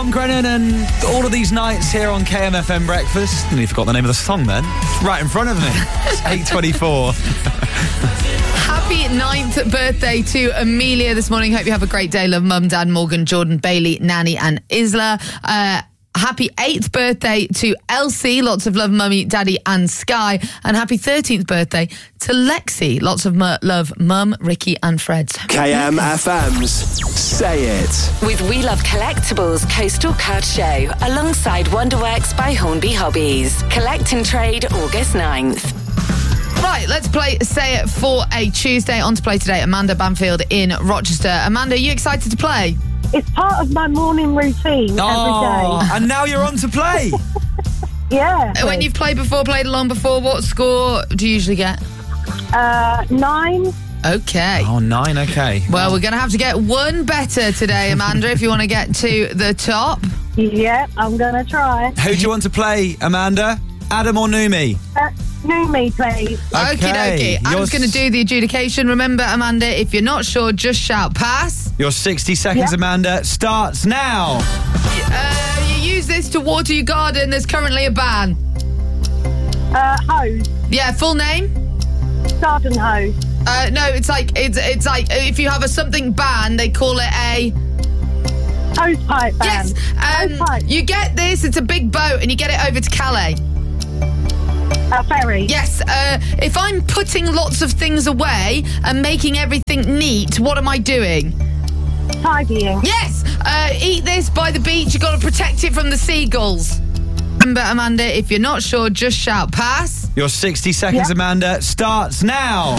Tom Grennan and all of these nights here on KMFM Breakfast. Nearly forgot the name of the song then. It's right in front of me. It's 8:24. Happy 9th birthday to Amelia this morning. Hope you have a great day. Love Mum, Dad, Morgan, Jordan, Bailey, Nanny and Isla. Happy 8th birthday to Elsie. Lots of love, Mummy, Daddy and Sky. And happy 13th birthday to Lexi. Lots of love, Mum, Ricky and Fred. KMFM's Say It. With We Love Collectibles Coastal Card Show alongside Wonderworks by Hornby Hobbies. Collect and trade August 9th. Right, let's play Say It for a Tuesday. On to play today, Amanda Banfield in Rochester. Amanda, are you excited to play? It's part of my morning routine every day. And now you're on to play. Yeah. When you've played along before, what score do you usually get? 9. Okay. Oh, 9, okay. Well, we're going to have to get one better today, Amanda, if you want to get to the top. Yeah, I'm going to try. Who do you want to play, Amanda? Adam or Numi? Numi, please. Okie dokie. Adam's going to do the adjudication. Remember, Amanda, if you're not sure, just shout pass. Your 60 seconds, Amanda, starts now. You use this to water your garden. There's currently a ban. Hose. Yeah, full name? Garden hose. No, it's like if you have a something ban, they call it a Hose pipe ban. yes. Hose pipe. You get this. It's a big boat, and you get it over to Calais. A ferry. Yes. If I'm putting lots of things away and making everything neat, what am I doing? Tidying. Yes. Eat this by the beach. You've got to protect it from the seagulls. Remember, Amanda, if you're not sure, just shout pass. Your 60 seconds, Amanda, starts now.